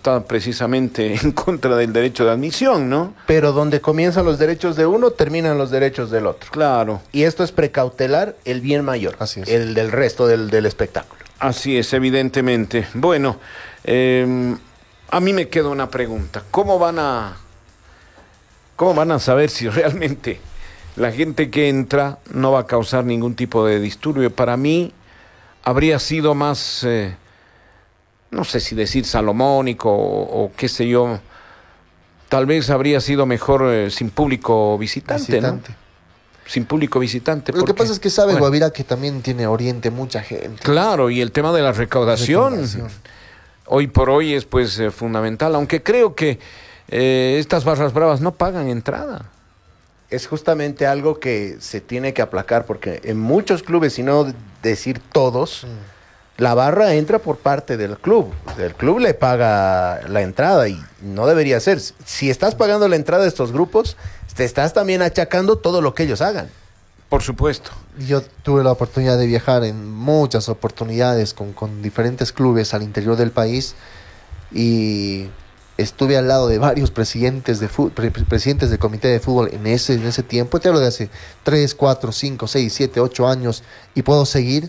está precisamente en contra del derecho de admisión, ¿no? Pero donde comienzan los derechos de uno, terminan los derechos del otro. Claro. Y esto es precautelar el bien mayor, Así es. el del resto del espectáculo. Así es, evidentemente. Bueno, a mí me queda una pregunta. ¿Cómo van a saber si realmente la gente que entra no va a causar ningún tipo de disturbio? Para mí habría sido más, no sé si decir salomónico o qué sé yo, tal vez habría sido mejor sin público visitante, ¿no? Sin público visitante. Lo que pasa es que sabe bueno, Guavirá que también tiene Oriente mucha gente. claro, y el tema de la recaudación hoy por hoy es pues fundamental, aunque creo que estas barras bravas no pagan entrada. Es justamente algo que se tiene que aplacar, porque en muchos clubes, si no decir todos, la barra entra por parte del club. El club le paga la entrada y no debería ser. Si estás pagando la entrada de estos grupos, te estás también achacando todo lo que ellos hagan. Por supuesto. Yo tuve la oportunidad de viajar en muchas oportunidades con diferentes clubes al interior del país y estuve al lado de varios presidentes presidentes del comité de fútbol en ese tiempo. Te hablo de hace 3, 4, 5, 6, 7, 8 años y puedo seguir.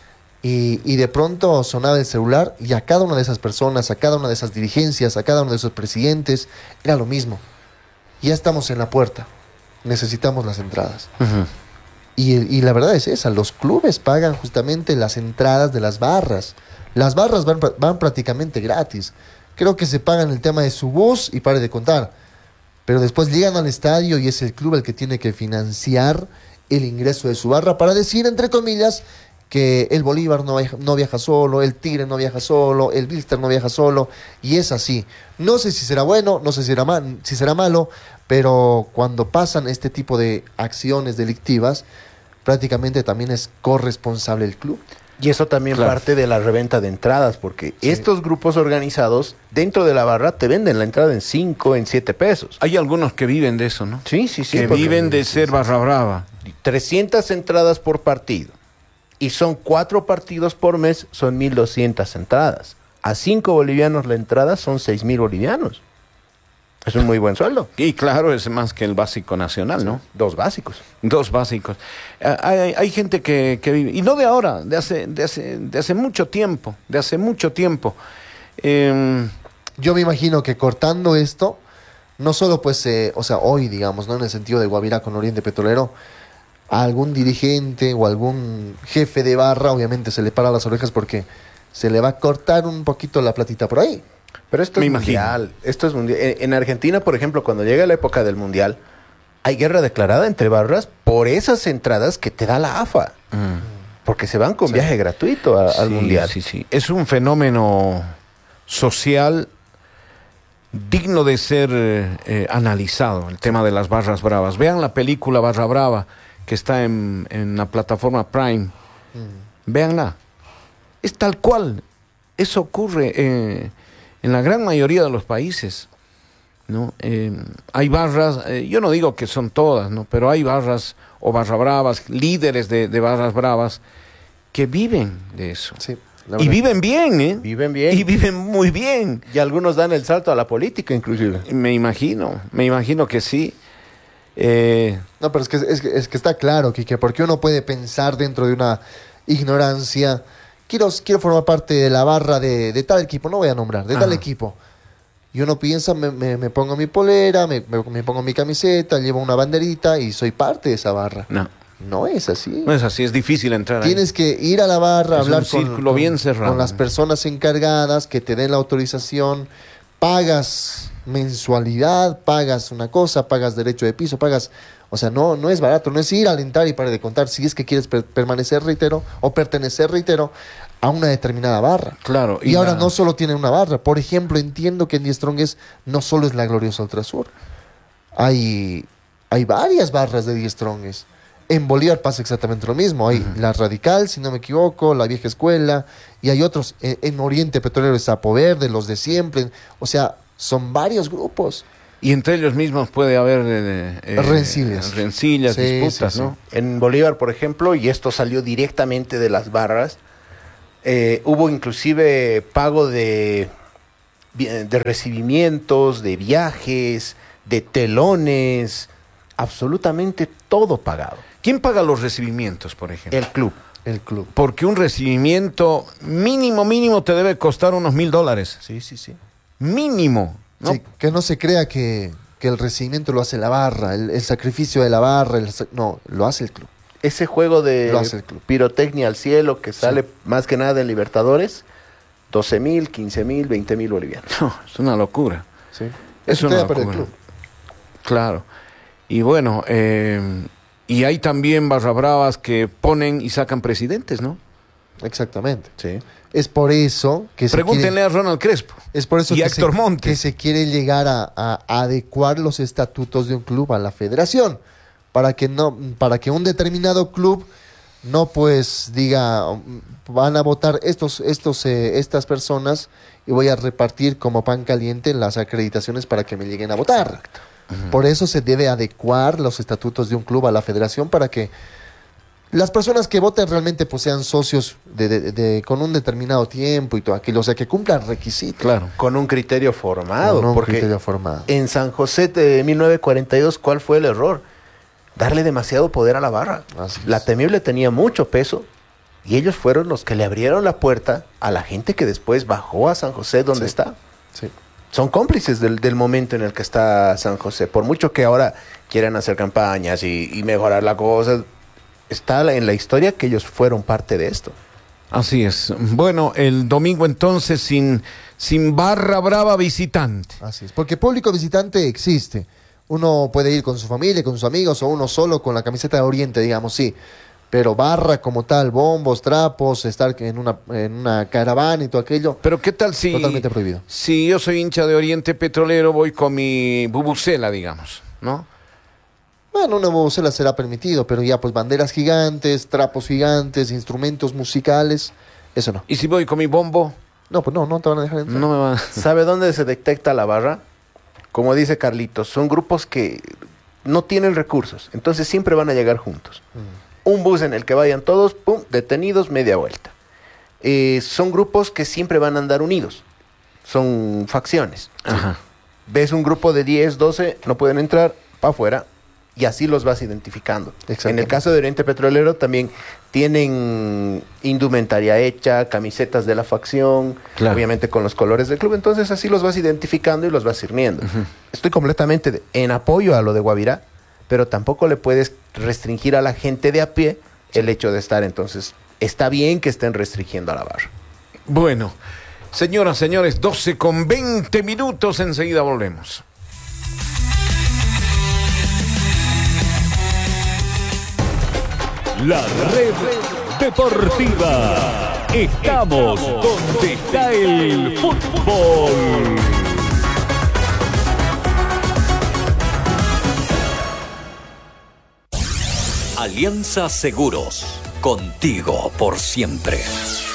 Y de pronto sonaba el celular y a cada una de esas personas, a cada una de esas dirigencias, a cada uno de esos presidentes, era lo mismo. Ya estamos en la puerta, necesitamos las entradas. Uh-huh. Y la verdad es esa, los clubes pagan justamente las entradas de las barras. Las barras van prácticamente gratis. Creo que se pagan el tema de su bus y pare de contar. Pero después llegan al estadio y es el club el que tiene que financiar el ingreso de su barra para decir, entre comillas, que el Bolívar no viaja solo, el Tigre no viaja solo, el Bilster no viaja solo, y es así. No sé si será bueno, no sé si será malo, pero cuando pasan este tipo de acciones delictivas, prácticamente también es corresponsable el club. Y eso también Claro. parte de la reventa de entradas, porque Sí. estos grupos organizados, dentro de la barra, te venden la entrada en 5, en 7 pesos. Hay algunos que viven de eso, ¿no? Sí, Que viven de ser barra brava. 300 entradas por partido. Y son 4 partidos por mes, son 1.200 entradas. A 5 bolivianos la entrada son 6.000 bolivianos. Es un muy buen sueldo. Y claro, es más que el básico nacional, ¿no? 2 básicos. 2 básicos. Hay gente que vive, y no de ahora, de hace mucho tiempo, Yo me imagino que cortando esto, no solo pues, hoy digamos, ¿no? En el sentido de Guavirá con Oriente Petrolero, a algún dirigente o algún jefe de barra, obviamente se le para las orejas porque se le va a cortar un poquito la platita por ahí. Pero esto Me es imagino. mundial. Esto es mundial. En Argentina, por ejemplo, cuando llega la época del mundial, hay guerra declarada entre barras por esas entradas que te da la AFA. Porque se van con viaje gratuito al mundial. Sí. Es un fenómeno social digno de ser analizado, el tema de las barras bravas. Vean la película Barra Brava, que está en la plataforma Prime. Véanla. Es tal cual. Eso ocurre en la gran mayoría de los países, ¿no? Hay barras, yo no digo que son todas, ¿no? Pero hay barras o barra bravas, líderes de barras bravas, que viven de eso. Sí, Y viven bien, ¿eh? Viven bien. Y viven muy bien. Y algunos dan el salto a la política, inclusive. Me imagino que sí. No, pero es que está claro, Quique, porque uno puede pensar dentro de una ignorancia. Quiero formar parte de la barra de tal equipo, no voy a nombrar, de tal Ajá. equipo. Y uno piensa, me pongo mi polera, me pongo mi camiseta, llevo una banderita y soy parte de esa barra. No, No es así. no es así, es difícil entrar ahí. Tienes que ir a la barra, Es hablar un círculo bien cerrado. con las personas encargadas, que te den la autorización, pagas mensualidad, pagas una cosa, pagas derecho de piso, pagas... O sea, no es barato, no es ir a alentar y para de contar, si es que quieres permanecer, reitero, o pertenecer, reitero, a una determinada barra. Claro. Y ahora no solo tiene una barra. Por ejemplo, entiendo que en Die Strongest no solo es la gloriosa Ultrasur. Hay varias barras de Die Strongest. En Bolívar pasa exactamente lo mismo. Hay la Radical, si no me equivoco, la Vieja Escuela, y hay otros. En Oriente Petrolero es Sapo Verde, los de siempre. O sea, son varios grupos. Y entre ellos mismos puede haber Rencillas. rencillas, Sí, disputas, sí, sí. ¿no? En Bolívar, por ejemplo, y esto salió directamente de las barras, hubo inclusive pago de de recibimientos, de viajes, de telones, absolutamente todo pagado. ¿Quién paga los recibimientos, por ejemplo? El club. El club. Porque un recibimiento mínimo te debe costar unos $1,000. Sí, sí, sí. Mínimo, ¿no? Sí, que no se crea que el recibimiento lo hace la barra, el sacrificio de la barra, no, lo hace el club. Ese juego de Lo hace el club. pirotecnia al cielo que sale más que nada en Libertadores, 12,000, 15,000, 20,000 bolivianos. No, es una locura. Sí. Es Eso una queda para el locura. club. Claro. Y bueno, y hay también barra bravas que ponen y sacan presidentes, ¿no? Exactamente. Sí. Es por eso que Pregúntenle a Ronald Crespo. es por eso y a que Héctor Montes. que se quiere llegar a adecuar los estatutos de un club a la federación para que un determinado club no pues diga van a votar estas personas y voy a repartir como pan caliente las acreditaciones para que me lleguen a votar. Por eso se debe adecuar los estatutos de un club a la federación para que las personas que voten realmente pues sean socios con un determinado tiempo y todo aquello, o sea, que cumplan requisitos. Claro. Con un criterio formado. Con un porque criterio formado. en San José de 1942, ¿cuál fue el error? Darle demasiado poder a la barra. Así es. La Temible tenía mucho peso y ellos fueron los que le abrieron la puerta a la gente que después bajó a San José donde Sí. está. Sí. Son cómplices del momento en el que está San José. Por mucho que ahora quieran hacer campañas y mejorar la cosa, está en la historia que ellos fueron parte de esto. Así es. Bueno, el domingo entonces sin barra brava visitante. Así es, porque público visitante existe. Uno puede ir con su familia, con sus amigos o uno solo con la camiseta de Oriente, digamos, sí. Pero barra como tal, bombos, trapos, estar en una caravana y todo aquello, Pero ¿qué tal si... totalmente prohibido. Si yo soy hincha de Oriente Petrolero, voy con mi bubucela, digamos, ¿no? Bueno, una bubucela será permitido, pero ya pues banderas gigantes, trapos gigantes, instrumentos musicales, eso no. Y si voy con mi bombo, No, pues no te van a dejar entrar. no me van... ¿Sabe dónde se detecta la barra? Como dice Carlitos, son grupos que no tienen recursos, entonces siempre van a llegar juntos. Un bus en el que vayan todos, pum, detenidos, media vuelta. Son grupos que siempre van a andar unidos, son facciones. Ajá. Ves un grupo de 10, 12, no pueden entrar, para afuera, y así los vas identificando. En Exactamente. el caso de Oriente Petrolero también tienen indumentaria hecha, camisetas de la facción, Claro. obviamente con los colores del club, entonces así los vas identificando y los vas sirviendo. Estoy completamente en apoyo a lo de Guavirá, pero tampoco le puedes restringir a la gente de a pie el hecho de estar, entonces está bien que estén restringiendo a la barra. Bueno, señoras, señores, 12:20, enseguida volvemos. La red deportiva. Estamos donde está el fútbol. Alianza Seguros. Contigo por siempre.